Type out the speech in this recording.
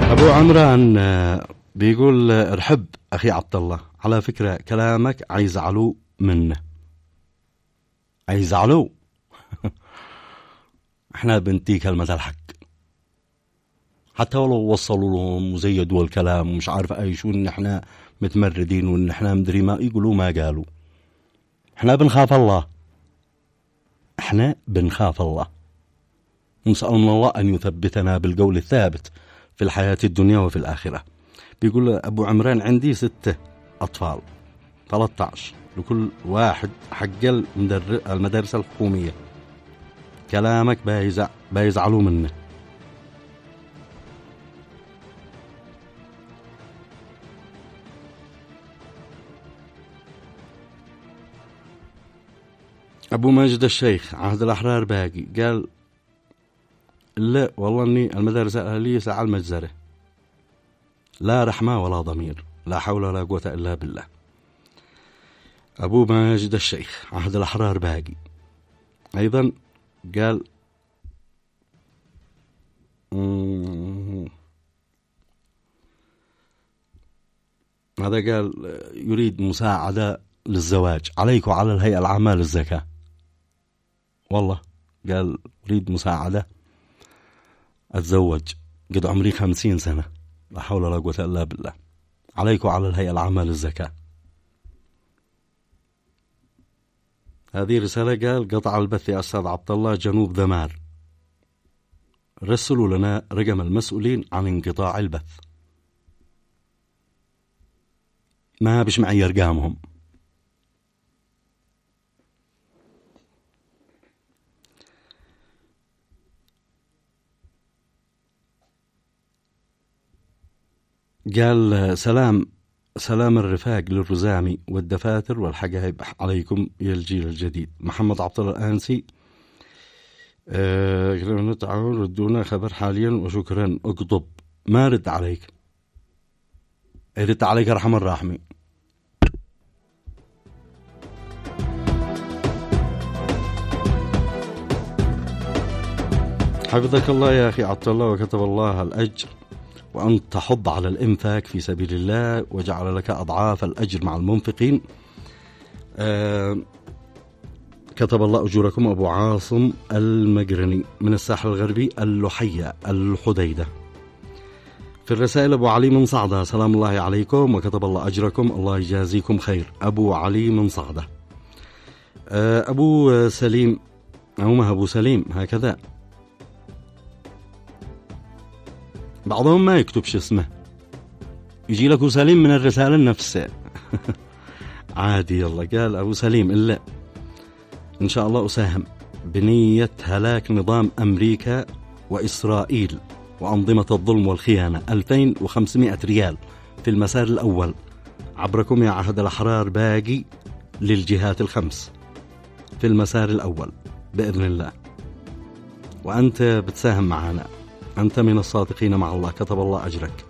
أبو عمران بيقول ارحب أخي عبد الله، على فكرة كلامك عيزعلوا منه. عيزعلوا احنا بنتي كلمة الحق، حتى ولو وصلوا لهم وزيدوا الكلام ومش عارف اي شو ان احنا متمردين وان احنا مدري ما يقولوا ما قالوا. احنا بنخاف الله، احنا بنخاف الله، نسأل الله أن يثبتنا بالقول الثابت في الحياة الدنيا وفي الآخرة. بيقول أبو عمران عندي 6 أطفال، 13 لكل واحد حق المدارس الحكومية. كلامك بيزعلوا منه. أبو ماجد الشيخ عهد الأحرار باقي قال لا والله أني المدارس الأهلية على المجزرة، لا رحمة ولا ضمير، لا حول ولا قوة إلا بالله. أبو ماجد الشيخ عهد الأحرار باقي أيضا قال هذا قال يريد مساعدة للزواج، عليك وعلى الهيئة العامة للزكاة. والله قال أريد مساعدة أتزوج، قد عمري 50 سنة، لا حول ولا قوة إلا بالله، عليك وعلى الهيئة العامة للزكاة. هذه رسالة قال قطع البث يا أستاذ عبد الله جنوب ذمار، رسلوا لنا رقم المسؤولين عن انقطاع البث. ما بش معي أرقامهم. قال سلام الرفاق للرزامي والدفاتر والحقائب عليكم يا الجيل الجديد. محمد عبد الله الأنسي نتعاون ردونا خبر حاليا وشكرا. اقطب ما رد عليك، رد عليك رحم الراحمي. حفظك الله يا أخي عبد الله وكتب الله الأجر، وأن تحض على الإنفاق في سبيل الله وجعل لك أضعاف الأجر مع المنفقين. كتب الله أجوركم. أبو عاصم المقرني من الساحل الغربي اللحية الحديدة. في الرسائل أبو علي من صعدة سلام الله عليكم وكتب الله أجركم، الله يجازيكم خير. أبو علي من صعدة. أبو سليم أو ما أبو سليم هكذا، بعضهم ما يكتبش اسمه، يجي لك سليم من الرسالة نفسها عادي. يلا قال أبو سليم إلا إن شاء الله أساهم بنية هلاك نظام أمريكا وإسرائيل وأنظمة الظلم والخيانة. 2500 ريال في المسار الأول عبركم يا عهد الأحرار باقي للجهات الخمس في المسار الأول بإذن الله، وأنت بتساهم معنا، أنت من الصادقين مع الله، كتب الله أجرك.